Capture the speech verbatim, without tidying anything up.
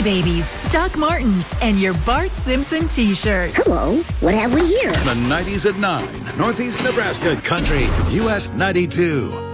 babies, Doc Martens, and your Bart Simpson t-shirt. Hello, what have we here? The nineties at nine, Northeast Nebraska Country, U S ninety-two.